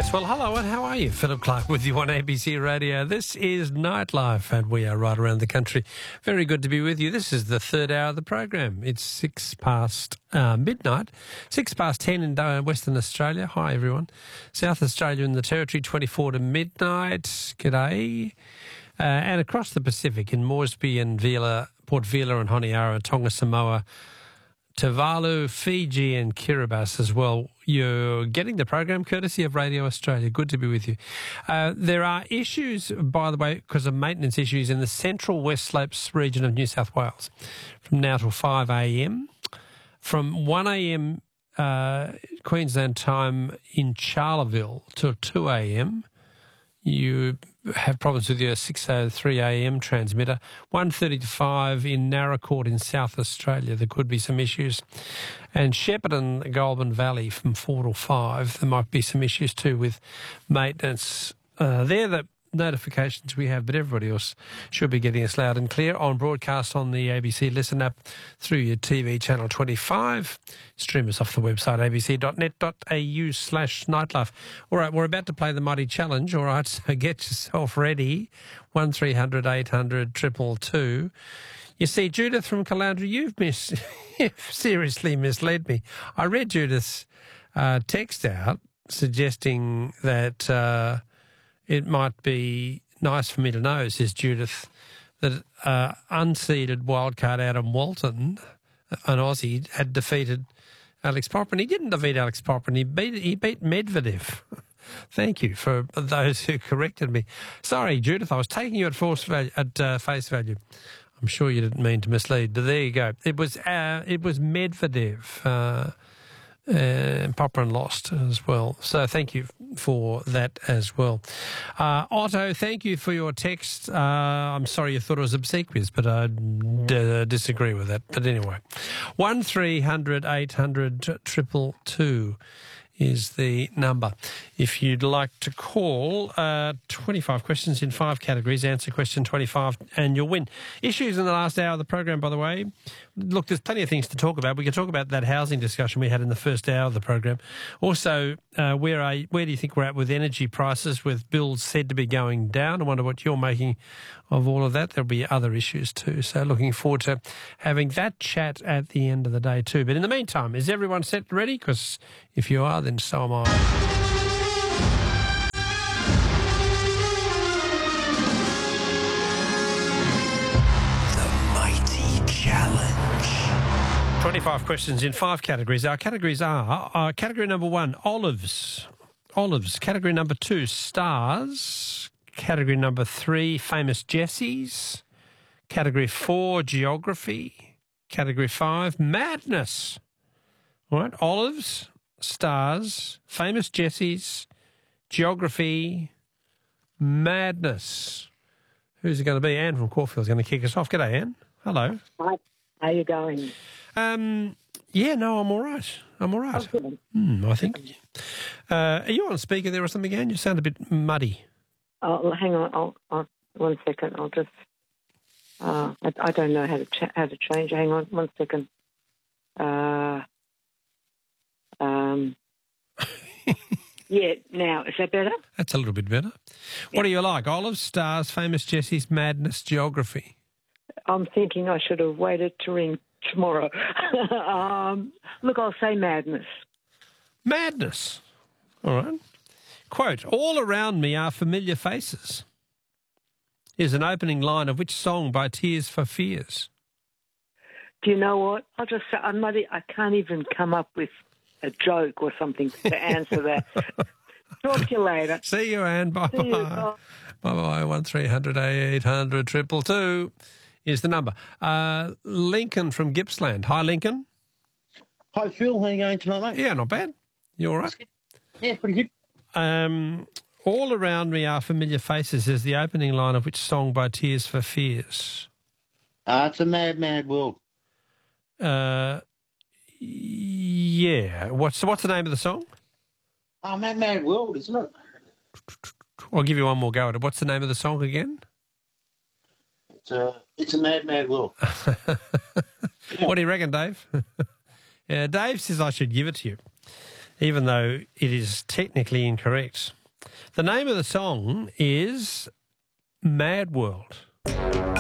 Yes, well, hello and how are you? Philip Clark with you on ABC Radio. This is Nightlife and we are right around the country. Very good to be with you. This is the third hour of the program. It's 6 past midnight, 6 past 10 in Western Australia. Hi, everyone. South Australia and the Territory, 24 to midnight. G'day. And across the Pacific in Moresby and Vila, Port Vila and Honiara, Tonga, Samoa, Tuvalu, Fiji and Kiribati as well. You're getting the program courtesy of Radio Australia. Good to be with you. There are issues, by the way, because of maintenance issues in the central West Slopes region of New South Wales from now till 5 a.m. From 1 a.m. Queensland time in Charleville till 2 a.m. You have problems with your 6:03 a.m. transmitter. 1:30 to 5 in Narracourt in South Australia. There could be some issues. And Shepparton, Goulburn Valley from 4 to 5. There might be some issues too with maintenance. They're the notifications we have, but everybody else should be getting us loud and clear on broadcast on the ABC Listen app through your TV channel 25. Stream us off the website abc.net.au/nightlife. All right, we're about to play the Mighty Challenge. All right, so get yourself ready. 1300 800 222. You see, Judith from Caloundra, you've seriously misled me. I read Judith's text out suggesting that it might be nice for me to know, says Judith, that unseeded wildcard Adam Walton, an Aussie, had defeated Alex Popper. And he didn't defeat Alex Popper, he beat Medvedev. Thank you for those who corrected me. Sorry, Judith, I was taking you at face value. I'm sure you didn't mean to mislead. But there you go. It was Medvedev. Popper and lost as well. So thank you for that as well. Otto, thank you for your text. I'm sorry you thought it was obsequious, but I disagree with that. But anyway, 1300 800 222 is the number. If you'd like to call, 25 questions in 5 categories, answer question 25 and you'll win. Issues in the last hour of the program, by the way. Look, there's plenty of things to talk about. We could talk about that housing discussion we had in the first hour of the program. Also, where do you think we're at with energy prices, with bills said to be going down? I wonder what you're making of all of that. There'll be other issues too. So looking forward to having that chat at the end of the day too. But in the meantime, is everyone set and ready? Because if you are, then so am I. The Mighty Challenge. 25 questions in 5 categories. Our categories are category number 1, olives. Olives. Category number 2, stars. Category number 3, famous Jessies. Category 4, geography. Category 5, madness. All right, olives, stars, famous Jessies, geography, madness. Who's it going to be? Anne from Caulfield's going to kick us off. G'day, Anne. Hello. Hi. How are you going? Yeah, no, I'm all right. I'm all right. I think. Are you on speaker there or something, Anne? You sound a bit muddy. Oh, hang on. I'll 1 second. I'll just. I don't know how to change. Hang on 1 second. Yeah. Now is that better? That's a little bit better. What do you like? Olives, stars, famous Jessies, madness, geography. I'm thinking I should have waited to ring tomorrow. Look, I'll say madness. Madness. All right. Quote, all around me are familiar faces. Is an opening line of which song by Tears for Fears? Do you know what? I'll just say, I can't even come up with a joke or something to answer that. Talk to you later. See you, Anne. Bye-bye. Bye-bye. 1300 800 222 is the number. Lincoln from Gippsland. Hi, Lincoln. Hi, Phil. How are you going tonight, mate? Yeah, not bad. You all right? Yeah, pretty good. All around me are familiar faces is the opening line of which song by Tears for Fears? It's a mad, mad world. Yeah. What's the name of the song? Oh, mad, mad world, isn't it? I'll give you one more go at it. What's the name of the song again? It's a mad, mad world. What do you reckon, Dave? Yeah, Dave says I should give it to you. even though it is technically incorrect. The name of the song is Mad World.